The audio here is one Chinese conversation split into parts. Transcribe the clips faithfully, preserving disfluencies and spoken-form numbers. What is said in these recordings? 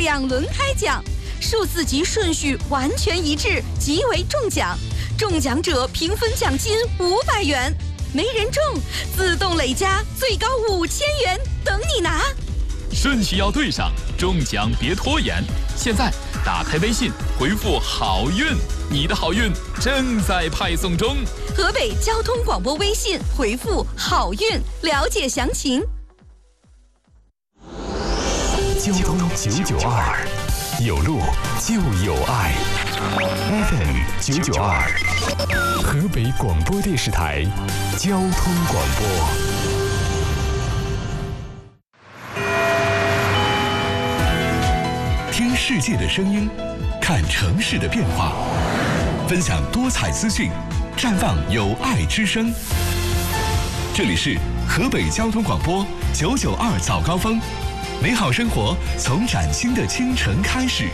两轮开奖，数字及顺序完全一致，即为中奖。中奖者平分奖金五百元，没人中自动累加最高五千元，等你拿。 顺序要对上，中奖别拖延。现在打开微信，回复好运，你的好运正在派送中。 河北交通广播微信回复好运，了解详情。 交通九九二，有路就有爱。F M 九九二，河北广播电视台交通广播。听世界的声音，看城市的变化，分享多彩资讯，绽放有爱之声。这里是河北交通广播九九二早高峰，美好生活从崭新的清晨开始。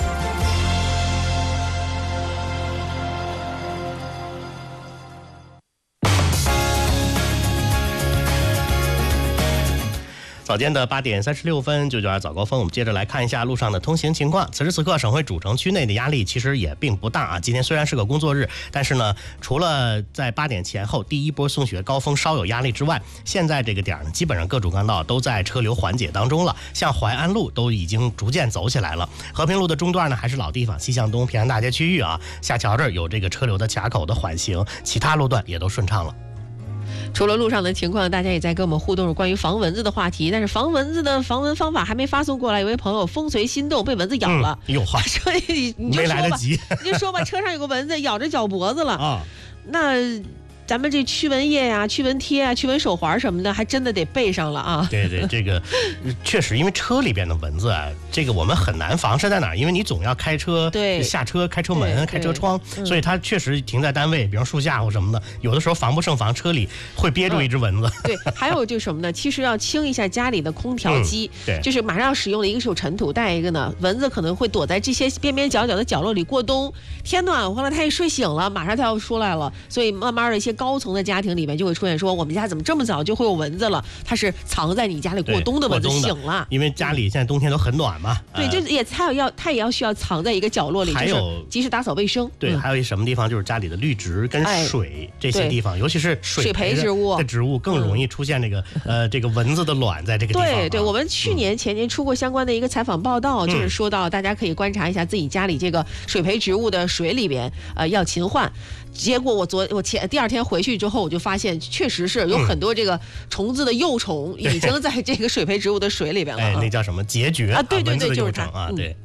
早间的八点三十六分，九九二早高峰，我们接着来看一下路上的通行情况。此时此刻，省会主城区内的压力其实也并不大啊。今天虽然是个工作日，但是呢，除了在八点前后第一波送雪高峰稍有压力之外，现在这个点呢，基本上各主干道都在车流缓解当中了。像淮安路都已经逐渐走起来了，和平路的中段呢还是老地方，西向东平安大街区域啊，下桥这儿有这个车流的卡口的缓行，其他路段也都顺畅了。 除了路上的情况，大家也在跟我们互动关于防蚊子的话题，但是防蚊子的防蚊方法还没发送过来。有位朋友风随心动，被蚊子咬了， 嗯、有话所以你就说吧， 没来得及， 你就说吧，车上有个蚊子咬着脚脖子了啊， 那咱们这驱蚊液呀、驱蚊贴啊、驱蚊手环什么的，还真的得备上了啊。 对对，这个确实，因为车里边的蚊子啊，这个我们很难防。是在哪儿？因为你总要开车， 对， 下车、开车门、开车窗，所以它确实停在单位，比如树下或什么的，有的时候防不胜防，车里会憋住一只蚊子。 嗯、对，还有就是什么呢？其实要清一下家里的空调机， 嗯、对， 就是马上要使用的，一个是有尘土，再一个呢，蚊子可能会躲在这些边边角角的角落里过冬。天暖和了，它一睡醒了，马上它要出来了，所以慢慢的一些高层的家庭里面就会出现说，我们家怎么这么早就会有蚊子了？它是藏在你家里过冬的蚊子醒了， 因为家里现在冬天都很暖嘛。 对，就也它也要它也要需要藏在一个角落里， 还有就是及时打扫卫生。 对，嗯、还有一什么地方就是家里的绿植跟水、哎、这些地方，尤其是水培植物的植物更容易出现这个、嗯、呃这个蚊子的卵在这个地方、啊。 对对，我们去年前年出过相关的一个采访报道，嗯、就是说到大家可以观察一下自己家里这个水培植物的水里边，呃要勤换。结果我昨我前第二天回去之后，我就发现确实是有很多这个虫子的幼虫已经在这个水培植物的水里边了、啊。 哎，那叫什么孑孓啊？对对对，就是它啊，对。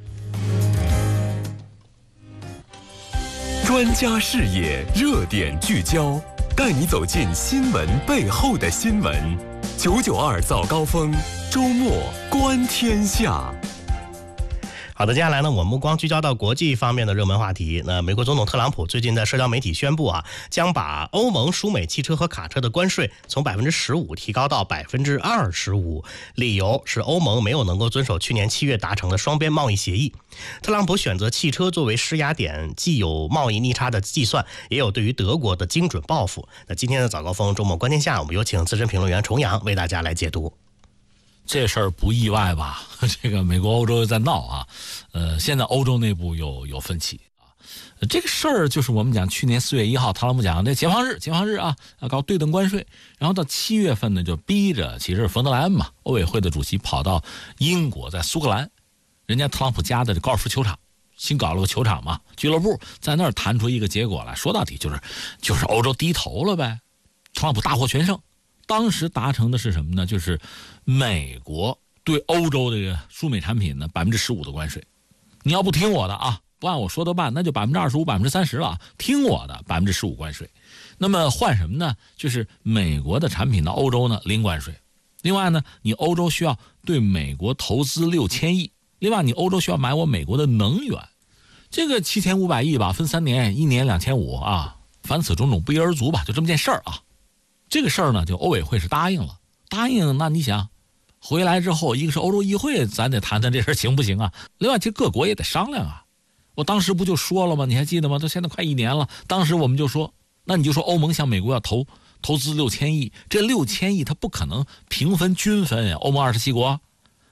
专家视野，热点聚焦，带你走进新闻背后的新闻。九九二早高峰，周末观天下。 好的，接下来呢，我们目光聚焦到国际方面的热门话题。那美国总统特朗普最近在社交媒体宣布啊，将把欧盟输美汽车和卡车的关税从百分之十五提高到百分之二十五，理由是欧盟没有能够遵守去年七月达成的双边贸易协议。特朗普选择汽车作为施压点，既有贸易逆差的计算，也有对于德国的精准报复。那今天的早高峰周末观天下，我们有请资深评论员重阳为大家来解读。 这事儿不意外吧？这个美国、欧洲在闹啊，呃，现在欧洲内部有有分歧啊。这个事儿就是我们讲去年四月一号，特朗普讲这解放日，解放日啊，要搞对等关税，然后到七月份呢，就逼着其实是冯德莱恩嘛，欧委会的主席跑到英国，在苏格兰，人家特朗普家的高尔夫球场新搞了个球场嘛，俱乐部在那儿谈出一个结果来，说到底就是就是欧洲低头了呗，特朗普大获全胜。当时达成的是什么呢？就是美国对欧洲这个输美产品呢百分之十五的关税，你要不听我的啊，不按我说的办，那就百分之二十五、百分之三十了。听我的，百分之十五关税。那么换什么呢？就是美国的产品到欧洲呢零关税。另外呢，你欧洲需要对美国投资六千亿，另外你欧洲需要买我美国的能源，这个七千五百亿吧，分三年，一年两千五啊。凡此种种不一而足吧，就这么件事儿啊。这个事儿呢，就欧委会是答应了，答应，那你想，回来之后，一个是欧洲议会，咱得谈谈这事儿行不行啊？另外，其实各国也得商量啊。我当时不就说了吗？你还记得吗？都现在快一年了，当时我们就说，那你就说欧盟向美国要投投资六千亿，这六千亿它不可能平分均分呀，欧盟二十七国，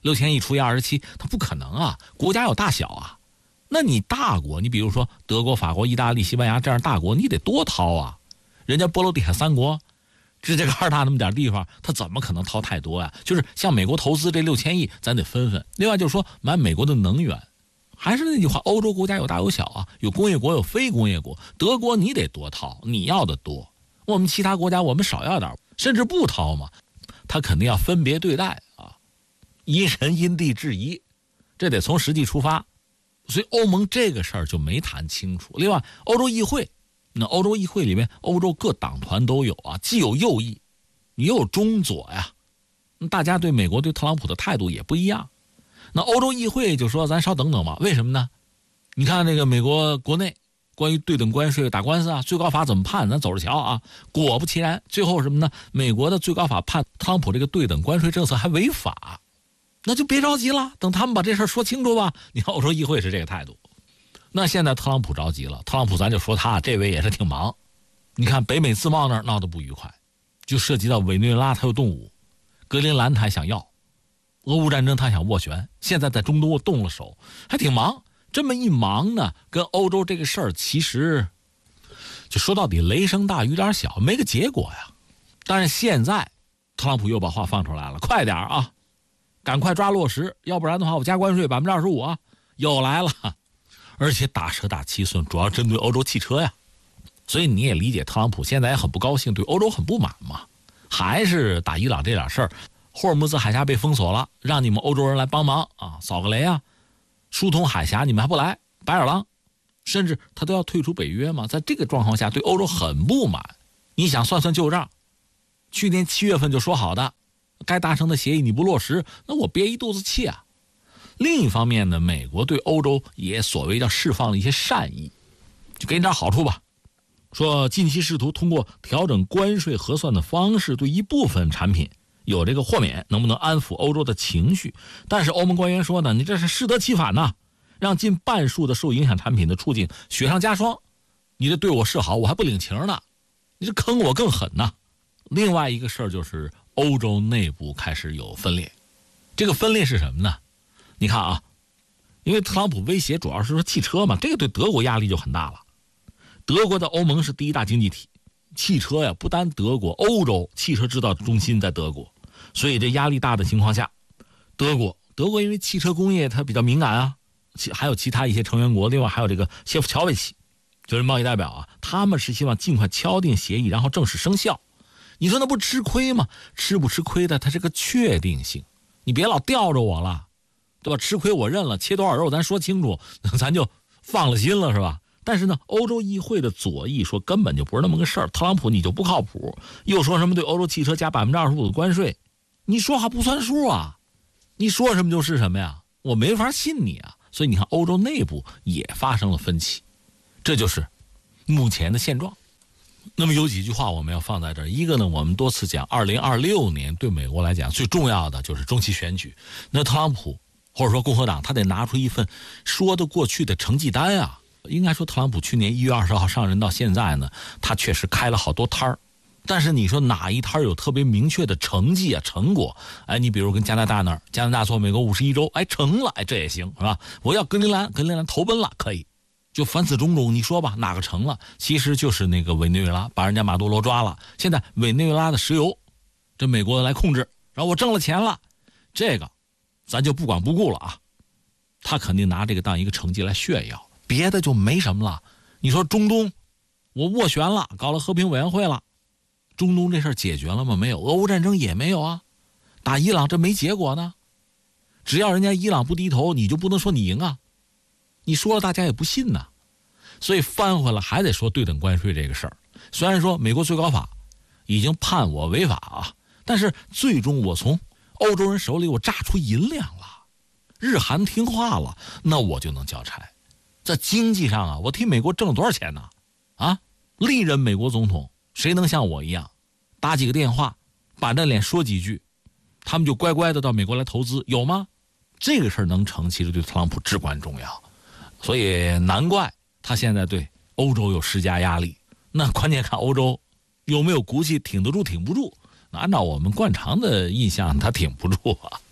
六千亿除以二十七，它不可能啊，国家有大小啊。那你大国，你比如说德国、法国、意大利、西班牙这样大国，你得多掏啊。人家波罗的海三国，直接个二大那么点地方，他怎么可能掏太多呀？就是向美国投资这六千亿，咱得分分。另外就是说买美国的能源，还是那句话，欧洲国家有大有小啊，有工业国有非工业国。德国你得多掏，你要的多，我们其他国家我们少要点，甚至不掏嘛。他肯定要分别对待啊，因人因地制宜，这得从实际出发。所以欧盟这个事儿就没谈清楚。另外，欧洲议会，那欧洲议会里面，欧洲各党团都有啊，既有右翼，也有中左呀。大家对美国对特朗普的态度也不一样。那欧洲议会就说：“咱稍等等吧。”为什么呢？你看那个美国国内关于对等关税打官司啊，最高法怎么判？咱走着瞧啊。果不其然，最后什么呢？美国的最高法判特朗普这个对等关税政策还违法。那就别着急了，等他们把这事儿说清楚吧。你看欧洲议会是这个态度。那现在特朗普着急了，特朗普咱就说他这位也是挺忙。你看北美自贸那儿闹得不愉快，就涉及到委内瑞拉他有动武，格陵兰他还想要，俄乌战争他想斡旋，现在在中东动了手，还挺忙。这么一忙呢，跟欧洲这个事儿其实就说到底雷声大雨点小，没个结果呀。但是现在特朗普又把话放出来了，快点啊，赶快抓落实，要不然的话我加关税百分之二十五啊，又来了，而且打蛇打七寸，主要针对欧洲汽车呀。所以你也理解特朗普现在也很不高兴，对欧洲很不满嘛。还是打伊朗这点事儿，霍尔木兹海峡被封锁了，让你们欧洲人来帮忙啊，扫个雷啊，疏通海峡，你们还不来，白眼狼，甚至他都要退出北约嘛。在这个状况下，对欧洲很不满。你想算算旧账，去年七月份就说好的，该达成的协议你不落实，那我憋一肚子气啊。另一方面呢，美国对欧洲也所谓叫释放了一些善意，就给你点好处吧。说近期试图通过调整关税核算的方式，对一部分产品有这个豁免，能不能安抚欧洲的情绪？但是欧盟官员说呢，你这是适得其反呐，让近半数的受影响产品的处境雪上加霜。你这对我示好，我还不领情呢，你这坑我更狠呐。另外一个事儿就是欧洲内部开始有分裂，这个分裂是什么呢？你看啊，因为特朗普威胁主要是说汽车嘛，这个对德国压力就很大了。德国在欧盟是第一大经济体，汽车呀不单德国，欧洲汽车制造中心在德国，所以这压力大的情况下，德国德国因为汽车工业它比较敏感啊，其还有其他一些成员国，另外还有这个谢夫乔维奇，就是贸易代表啊，他们是希望尽快敲定协议，然后正式生效。你说那不吃亏吗？吃不吃亏的它是个确定性，你别老吊着我了，对吧？吃亏我认了，切多少肉咱说清楚，咱就放了心了，是吧？但是呢，欧洲议会的左翼说根本就不是那么个事儿，特朗普你就不靠谱，又说什么对欧洲汽车加百分之二十五的关税，你说话不算数啊，你说什么就是什么呀，我没法信你啊。所以你看，欧洲内部也发生了分歧，这就是目前的现状。那么有几句话我们要放在这儿，一个呢，我们多次讲，二零二六年对美国来讲最重要的就是中期选举，那特朗普或者说共和党，他得拿出一份说得过去的成绩单啊。应该说特朗普去年一月二十号上任到现在呢，他确实开了好多摊儿，但是你说哪一摊有特别明确的成绩啊成果？哎，你比如跟加拿大那儿，加拿大做美国五十一州，哎成了，哎这也行是吧？我要格陵兰，格陵兰投奔了可以，就凡此种种，你说吧哪个成了？其实就是那个委内瑞拉把人家马杜罗抓了，现在委内瑞拉的石油这美国来控制，然后我挣了钱了，这个咱就不管不顾了啊。他肯定拿这个当一个成绩来炫耀。别的就没什么了。你说中东，我斡旋了，搞了和平委员会了，中东这事儿解决了吗？没有。俄乌战争也没有啊，打伊朗这没结果呢。只要人家伊朗不低头，你就不能说你赢啊。你说了大家也不信呐。所以翻回来还得说对等关税这个事儿。虽然说美国最高法已经判我违法啊，但是最终我从欧洲人手里我榨出银两了，日韩听话了，那我就能交差。在经济上啊，我替美国挣了多少钱呢？啊，历任美国总统谁能像我一样打几个电话板着脸说几句，他们就乖乖的到美国来投资，有吗？这个事儿能成，其实对特朗普至关重要。所以难怪他现在对欧洲有施加压力。那关键看欧洲有没有骨气，挺得住挺不住。那按照我们惯常的印象，他挺不住啊。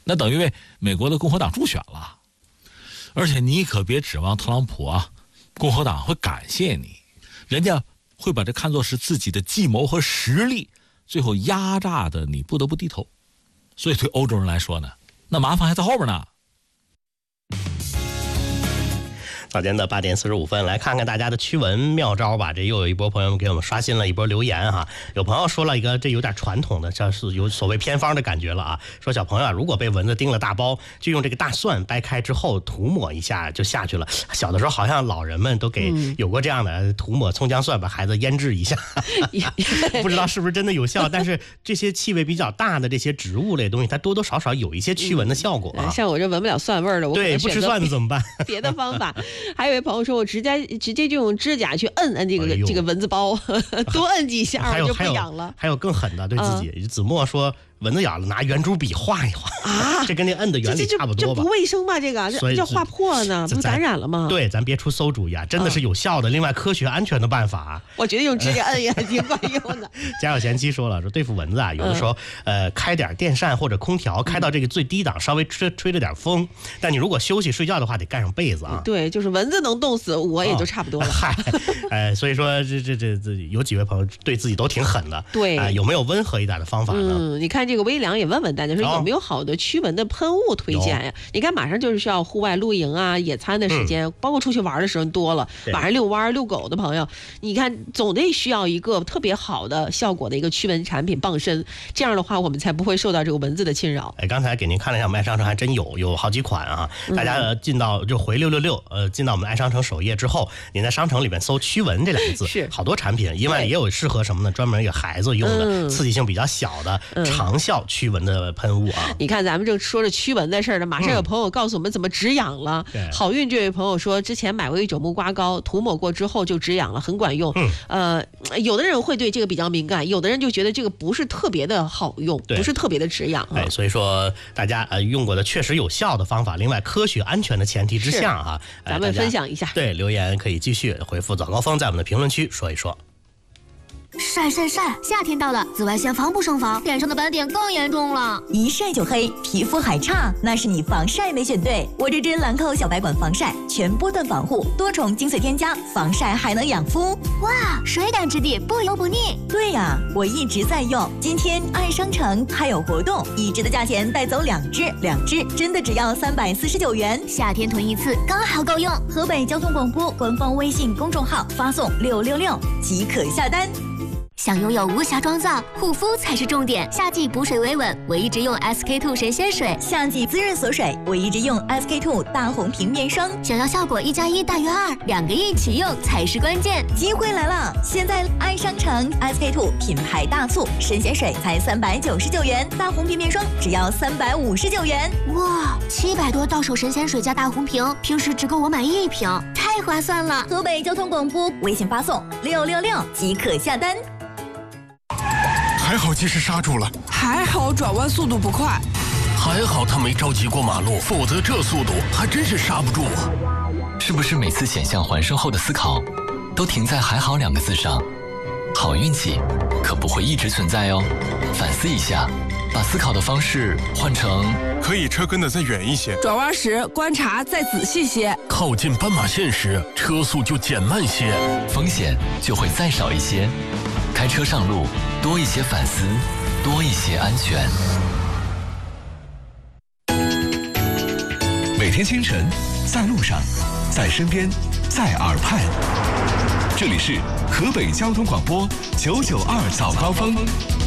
那等于为美国的共和党助选了。而且你可别指望特朗普啊，共和党会感谢你，人家会把这看作是自己的计谋和实力，最后压榨的你不得不低头。所以对欧洲人来说呢，那麻烦还在后边呢。 早间的八点四十五分，来看看大家的驱蚊妙招吧。这又有一波朋友们给我们刷新了一波留言哈。有朋友说了一个，这有点传统的，这是有所谓偏方的感觉了啊。说小朋友啊，如果被蚊子叮了大包，就用这个大蒜掰开之后涂抹一下就下去了。小的时候好像老人们都给有过这样的涂抹葱姜蒜把孩子腌制一下，不知道是不是真的有效。但是这些气味比较大的这些植物类东西，它多多少少有一些驱蚊的效果啊。 像我这闻不了蒜味儿的，我对不吃蒜子怎么办？ 别的方法。还有一位朋友说，我直接直接就用指甲去摁摁这个、哎、这个蚊子包，多摁几下我就不痒了。 还有更狠的，对自己。嗯、子墨说，蚊子咬了拿圆珠笔画一画啊，这跟那摁的原理差不多吧？ 这不卫生吧？这个这这画破了呢，不感染了吗？ 对，咱别出馊主意啊，真的是有效的。嗯、另外，科学安全的办法， 我觉得用指甲摁也挺管用的。 家有贤妻说了，说对付蚊子啊，有的时候、嗯、呃开点电扇或者空调，开到这个最低档，稍微吹吹着点风。但你如果休息睡觉的话，得盖上被子啊。 对，就是蚊子能冻死我也就差不多了。 嗨、哦，哎，所以说这这这这有几位朋友对自己都挺狠的。 对、 呃，有没有温和一点的方法呢？ 嗯，你看这个微凉也问问大家说有没有好的驱蚊的喷雾推荐呀？你看马上就是需要户外露营啊、野餐的时间，嗯、包括出去玩的时候多了，晚上遛弯、遛狗的朋友，你看总得需要一个特别好的效果的一个驱蚊产品傍身，这样的话我们才不会受到这个蚊子的侵扰。 哎，刚才给您看了一下我们爱商城，还真有有好几款啊！大家、呃、进到就回六六六，呃，进到我们爱商城首页之后，您在商城里面搜“驱蚊”这两个字， 是好多产品，另外也有适合什么呢？专门给孩子用的、嗯、刺激性比较小的、嗯、长效驱蚊的喷雾啊！ 你看咱们正说着驱蚊的事儿呢，马上有朋友告诉我们怎么止痒了。嗯、好运这位朋友说，之前买过一种木瓜膏，涂抹过之后就止痒了，很管用。嗯、呃，有的人会对这个比较敏感，有的人就觉得这个不是特别的好用，不是特别的止痒、啊。 哎，所以说大家呃用过的确实有效的方法，另外科学安全的前提之下啊， 咱们分享一下。 对，留言可以继续回复早高峰，在我们的评论区说一说。 晒晒晒！夏天到了，紫外线防不胜防，脸上的斑点更严重了。 一晒就黑，皮肤还差，那是你防晒没选对。我这支兰蔻小白管防晒，全波段防护，多重精粹添加，防晒还能养肤。 哇，水感质地，不油不腻。 对呀、啊，我一直在用。今天爱商城还有活动，一支的价钱带走两支，两支真的只要三百四十九元。 夏天囤一次刚好够用。 河北交通广播官方微信公众号发送六六六即可下单。 想拥有无瑕妆造，护肤才是重点。夏季补水维稳，我一直用 S K two 神仙水； 夏季滋润锁水，我一直用 S K two 大红瓶面霜。 想要效果一加一大于二，两个一起用才是关键。 机会来了！现在爱商城 S K two 品牌大促，神仙水才三百九十九元，大红瓶面霜只要三百五十九元。 哇，七百多到手神仙水加大红瓶，平时只够我买一瓶，太划算了！ 河北交通广播微信发送六六六即可下单。 还好及时刹住了， 还好转弯速度不快， 还好他没着急过马路，否则这速度还真是刹不住啊！ 是不是每次险象环生后的思考，都停在“还好”两个字上？好运气可不会一直存在哦，反思一下，把思考的方式换成可以车跟得再远一些， 转弯时观察再仔细些， 靠近斑马线时车速就减慢些， 风险就会再少一些。开车上路，多一些反思，多一些安全。 每天清晨，在路上，在身边，在耳畔。这里是河北交通广播九九二早高峰。